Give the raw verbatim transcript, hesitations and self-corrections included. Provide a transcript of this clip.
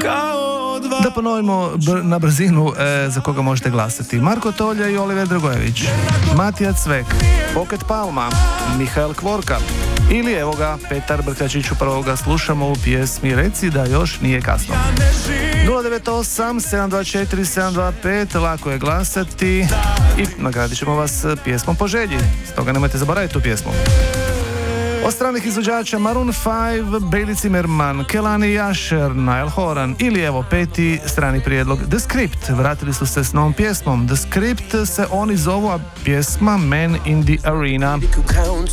Da ponovimo br- na brzinu e, za koga možete glasati. Marko Tolja i Oliver Dragojević, Matija Cvek, Pocket Palma, Mihael Kvorka ili evo ga Petar Brkačić, upravo ga slušamo u pjesmi Reci da još nije kasno. nula devet osam sedam dva četiri sedam dva pet, lako je glasati i nagradit ćemo vas pjesmom po želji, stoga nemojte zaboraviti tu pjesmu. Od stranih izvođača Maroon five, Bailey Zimmerman, Kelani Jasher, Niall Horan ili evo peti strani prijedlog The Script. Vratili su se s novom pjesmom. The Script se oni zovu, a pjesma Man in the Arena.